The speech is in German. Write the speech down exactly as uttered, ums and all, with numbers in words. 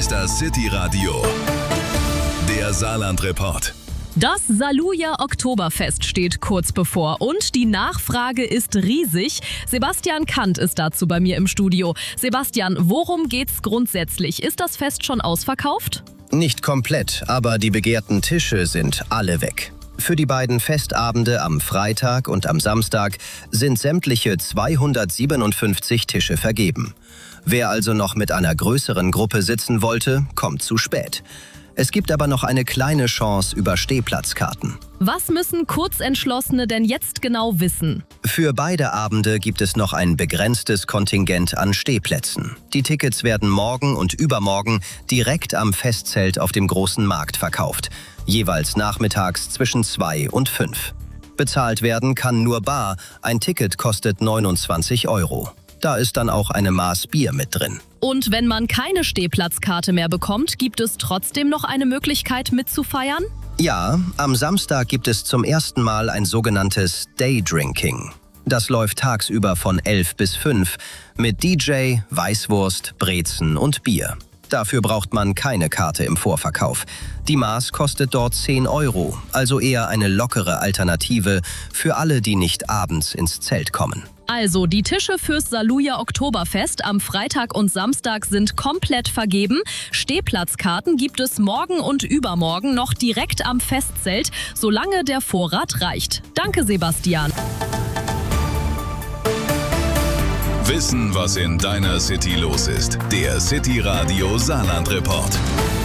ist das City-Radio, der Saarland-Report. Das Saluja Oktoberfest steht kurz bevor und die Nachfrage ist riesig. Sebastian Kant ist dazu bei mir im Studio. Sebastian, worum geht's grundsätzlich? Ist das Fest schon ausverkauft? Nicht komplett, aber die begehrten Tische sind alle weg. Für die beiden Festabende am Freitag und am Samstag sind sämtliche zweihundertsiebenundfünfzig Tische vergeben. Wer also noch mit einer größeren Gruppe sitzen wollte, kommt zu spät. Es gibt aber noch eine kleine Chance über Stehplatzkarten. Was müssen Kurzentschlossene denn jetzt genau wissen? Für beide Abende gibt es noch ein begrenztes Kontingent an Stehplätzen. Die Tickets werden morgen und übermorgen direkt am Festzelt auf dem großen Markt verkauft. Jeweils nachmittags zwischen zwei und fünf. Bezahlt werden kann nur bar. Ein Ticket kostet neunundzwanzig Euro. Da ist dann auch eine Maß Bier mit drin. Und wenn man keine Stehplatzkarte mehr bekommt, gibt es trotzdem noch eine Möglichkeit mitzufeiern? Ja, am Samstag gibt es zum ersten Mal ein sogenanntes Daydrinking. Das läuft tagsüber von elf bis fünf mit D J, Weißwurst, Brezen und Bier. Dafür braucht man keine Karte im Vorverkauf. Die Maß kostet dort zehn Euro, also eher eine lockere Alternative für alle, die nicht abends ins Zelt kommen. Also, die Tische fürs Saluja Oktoberfest am Freitag und Samstag sind komplett vergeben. Stehplatzkarten gibt es morgen und übermorgen noch direkt am Festzelt, solange der Vorrat reicht. Danke, Sebastian. Wissen, was in deiner City los ist. Der City-Radio Saarland-Report.